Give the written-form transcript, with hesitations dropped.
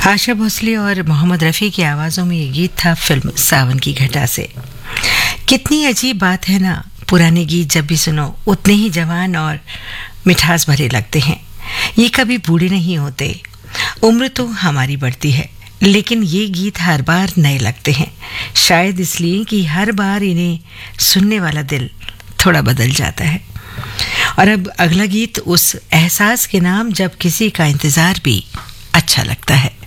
आशा भोसले और मोहम्मद रफ़ी की आवाज़ों में ये गीत था फिल्म सावन की घटा से। कितनी अजीब बात है ना, पुराने गीत जब भी सुनो उतने ही जवान और मिठास भरे लगते हैं। ये कभी बूढ़े नहीं होते। उम्र तो हमारी बढ़ती है, लेकिन ये गीत हर बार नए लगते हैं, शायद इसलिए कि हर बार इन्हें सुनने वाला दिल थोड़ा बदल जाता है। और अब अगला गीत उस एहसास के नाम जब किसी का इंतज़ार भी अच्छा लगता है।